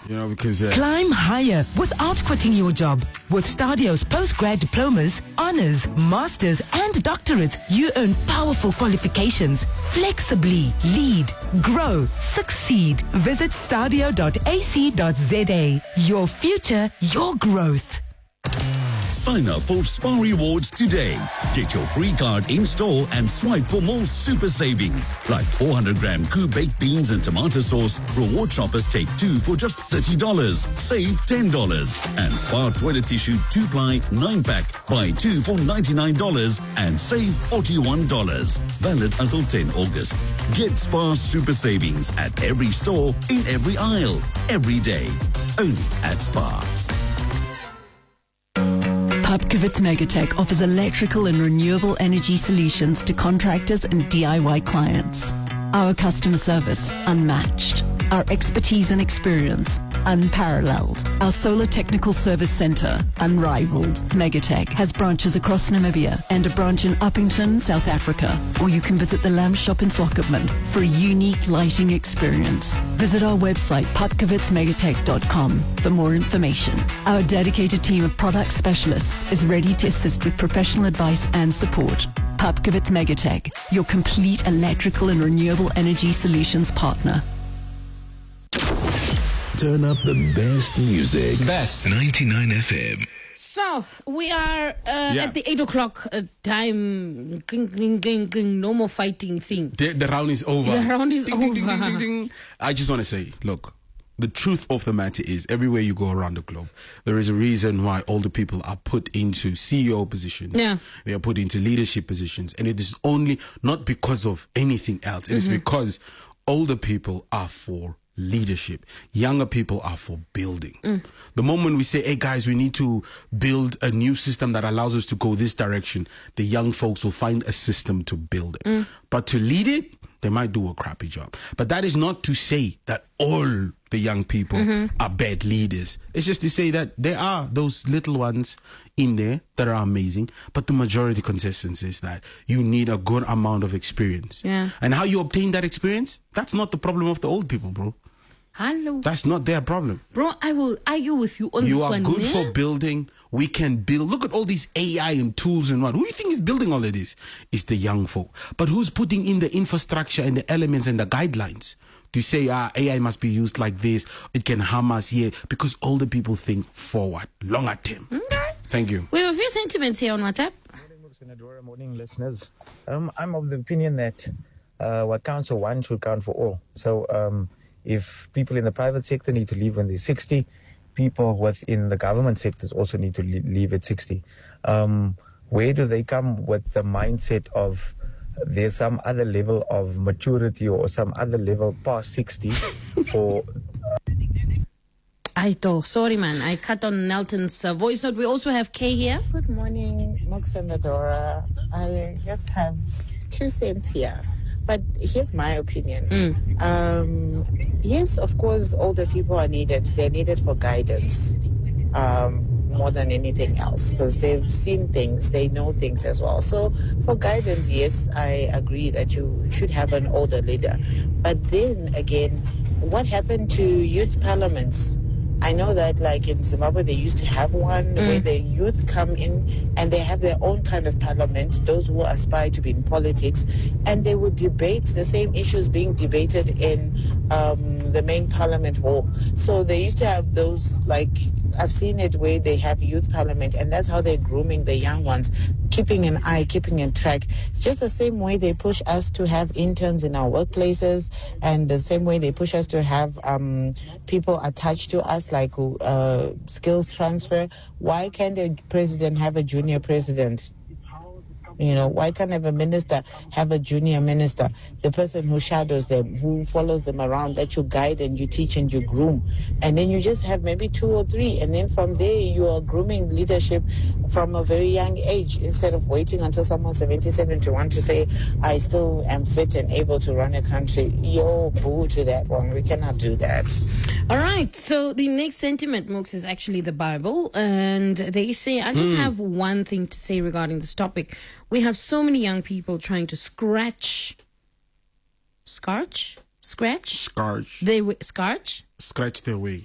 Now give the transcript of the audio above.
Because climb higher without quitting your job. With Stadio's postgrad diplomas, honors, masters, and doctorates, you earn powerful qualifications. Flexibly lead, grow, succeed. Visit stadio.ac.za. Your future, your growth. Sign up for Spar Rewards today. Get your free card in-store and swipe for more super savings. Like 400-gram Coup baked beans and tomato sauce. Reward shoppers take 2 for just $30. Save $10. And Spar toilet tissue 2-ply 9-pack. Buy 2 for $99 and save $41. Valid until 10 August. Get Spar super savings at every store, in every aisle, every day. Only at Spar. Pupkewitz Megatech offers electrical and renewable energy solutions to contractors and DIY clients. Our customer service, unmatched. Our expertise and experience, unparalleled. Our solar technical service center, unrivaled. Megatech has branches across Namibia and a branch in Uppington, South Africa. Or you can visit the Lamb Shop in Swakopmund for a unique lighting experience. Visit our website, pupkewitzmegatech.com, for more information. Our dedicated team of product specialists is ready to assist with professional advice and support. Pupkewitz Megatech, your complete electrical and renewable energy solutions partner. Turn up the best music. Best 99 FM. So, we are at the 8 o'clock time. No more fighting thing. The round is over. The round is Ding, over. ding, ding, ding, ding. I just want to say, look, the truth of the matter is, everywhere you go around the globe, there is a reason why older people are put into CEO positions. Yeah. They are put into leadership positions. And it is only not because of anything else. It is because older people are for leadership. Younger people are for building. The moment we say, hey guys, we need to build a new system that allows us to go this direction, the young folks will find a system to build it. But to lead it, they might do a crappy job. But that is not to say that all the young people are bad leaders. It's just to say that there are those little ones in there that are amazing, but the majority consensus is that you need a good amount of experience. Yeah. And how you obtain that experience, that's not the problem of the old people, bro. Hello. That's not their problem. Bro, I will argue with you on this You one. are good for building. We can build. Look at all these AI and tools and what. Who do you think is building all of this? It's the young folk. But who's putting in the infrastructure and the elements and the guidelines to say, AI must be used like this. It can harm us here. Because older people think forward, longer term. Okay. Thank you. We have a few sentiments here on WhatsApp. Morning, morning, listeners. I'm of the opinion that what counts for one should count for all. So if people in the private sector need to leave when they're 60, people within the government sectors also need to leave at 60. Where do they come with the mindset of there's some other level of maturity or some other level past 60 for... Sorry, man. I cut on Nelton's voice note. We also have Kay here. Good morning, Mox and Adora. I just have 2 cents here. But here's my opinion. Yes, of course, older people are needed. They're needed for guidance more than anything else because they've seen things, they know things as well. So for guidance, yes, I agree that you should have an older leader. But then again, what happened to youth parliaments? I know that like in Zimbabwe they used to have one where the youth come in and they have their own kind of parliament, those who aspire to be in politics, and they would debate the same issues being debated in the main parliament hall. So they used to have those, like I've seen it where they have youth parliament, and that's how they're grooming the young ones, keeping an eye, keeping a track. Just the same way they push us to have interns in our workplaces, and the same way they push us to have people attached to us, like skills transfer. Why can't a president have a junior president? You know, why can't a minister have a junior minister? The person who shadows them, who follows them around, that you guide and you teach and you groom. And then you just have maybe 2 or 3. And then from there, you are grooming leadership from a very young age instead of waiting until someone's 70, 71 to say, I still am fit and able to run a country. Yo, boo to that one. We cannot do that. All right. So the next sentiment, Mooks, is actually the Bible. And they say, I just have one thing to say regarding this topic. We have so many young people trying to scratch their way